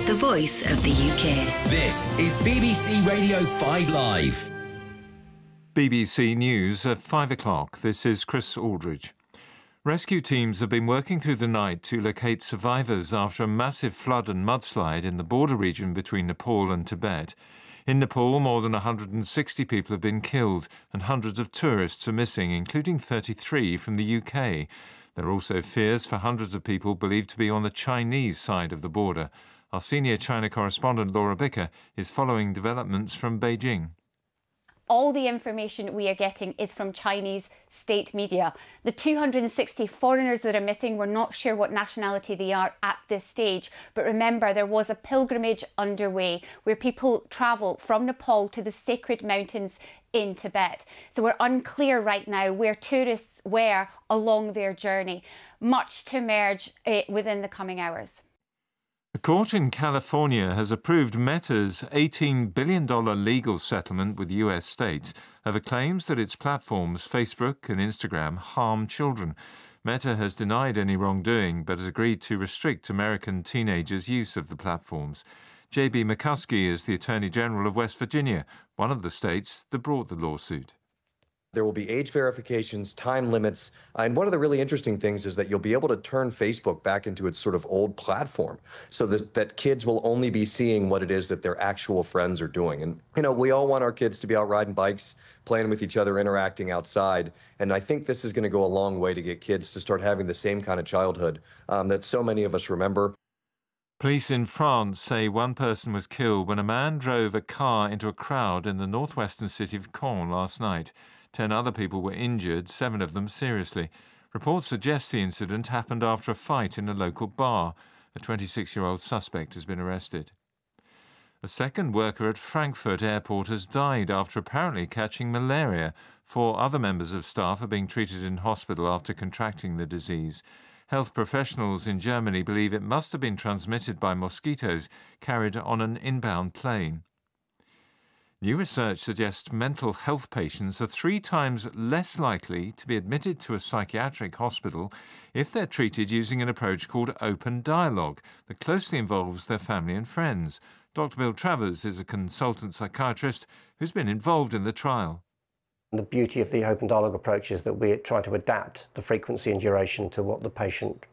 the voice of the UK. This is BBC Radio 5 Live. BBC News at 5 o'clock. This is Chris Aldridge. Rescue teams have been working through the night to locate survivors after a massive flood and mudslide in the border region between Nepal and Tibet. In Nepal, more than 160 people have been killed and hundreds of tourists are missing, including 33 from the UK. There are also fears for hundreds of people believed to be on the Chinese side of the border. Our senior China correspondent Laura Bicker is following developments from Beijing. All the information we are getting is from Chinese state media. The 260 foreigners that are missing, we're not sure what nationality they are at this stage. But remember, there was a pilgrimage underway where people travel from Nepal to the sacred mountains in Tibet. So we're unclear right now where tourists were along their journey. Much to emerge within the coming hours. A court in California has approved Meta's $18 billion legal settlement with US states over claims that its platforms, Facebook and Instagram, harm children. Meta has denied any wrongdoing but has agreed to restrict American teenagers' use of the platforms. J.B. McCuskey is the Attorney General of West Virginia, one of the states that brought the lawsuit. There will be age verifications, time limits, and one of the really interesting things is that you'll be able to turn Facebook back into its sort of old platform so that kids will only be seeing what it is that their actual friends are doing. And, you know, we all want our kids to be out riding bikes, playing with each other, interacting outside. And I think this is going to go a long way to get kids to start having the same kind of childhood that so many of us remember. Police in France say one person was killed when a man drove a car into a crowd in the northwestern city of Caen last night. 10 other people were injured, 7 of them seriously. Reports suggest the incident happened after a fight in a local bar. A 26-year-old suspect has been arrested. A second worker at Frankfurt Airport has died after apparently catching malaria. 4 other members of staff are being treated in hospital after contracting the disease. Health professionals in Germany believe it must have been transmitted by mosquitoes carried on an inbound plane. New research suggests mental health patients are 3 times less likely to be admitted to a psychiatric hospital if they're treated using an approach called open dialogue that closely involves their family and friends. Dr. Bill Travers is a consultant psychiatrist who's been involved in the trial. The beauty of the open dialogue approach is that we try to adapt the frequency and duration to what the patient